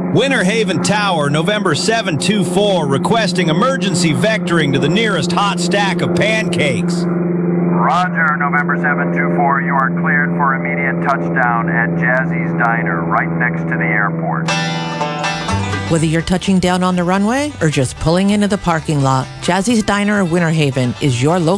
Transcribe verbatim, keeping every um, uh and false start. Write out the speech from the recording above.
Winter Haven Tower, November seven two four, requesting emergency vectoring to the nearest hot stack of pancakes. Roger, November seven two four, you are cleared for immediate touchdown at Jazzy's Diner, right next to the airport. Whether you're touching down on the runway or just pulling into the parking lot, Jazzy's Diner of Winter Haven is your local